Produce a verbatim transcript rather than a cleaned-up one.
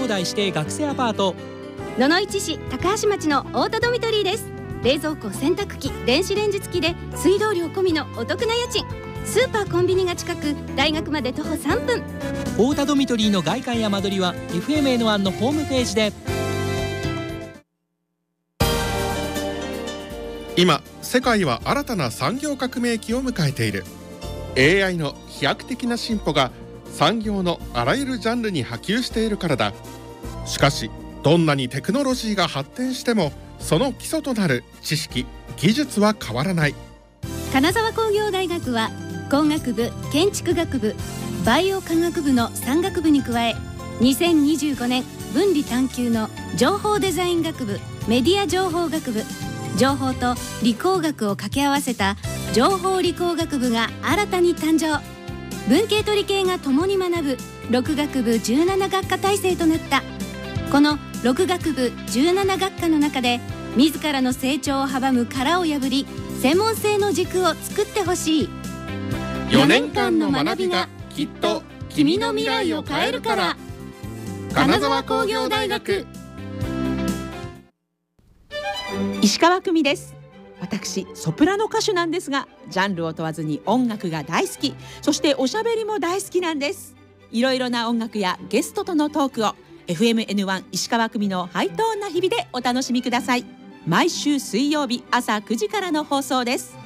台指定学生アパート。 野々市市高橋町のオートドミトリーです。冷蔵庫、洗濯機、電子レンジ付きで水道料込みのお得な家賃。スーパーコンビニが近く、大学まで徒歩さんぷん。 オータドミトリーの外観や間取りは エフエムエヌワン のホームページで。 今世界は新たな産業革命期を迎えている。 エーアイ の飛躍的な進歩が産業のあらゆるジャンルに波及しているからだ。しかしどんなにテクノロジーが発展しても、その基礎となる知識・技術は変わらない。 金沢工業大学は工学部、建築学部、バイオ科学部のさん学部に加え、にせんにじゅうごねん分離探究の情報デザイン学部、メディア情報学部、情報と理工学を掛け合わせた情報理工学部が新たに誕生。文系と理系が共に学ぶろく学部じゅうなな学科体制となった。このろく学部じゅうなな学科の中で、自らの成長を阻む殻を破り、専門性の軸を作ってほしい。 よねんかんの学びがきっと君の未来を変えるから。金沢工業大学。 石川久美です。私ソプラノ歌手なんですが、ジャンルを問わずに音楽が大好き、そしておしゃべりも大好きなんです。いろいろな音楽やゲストとのトークを エフエムエヌワン 石川久美のハイトーンな日々でお楽しみください。毎週水曜日朝くじからの放送です。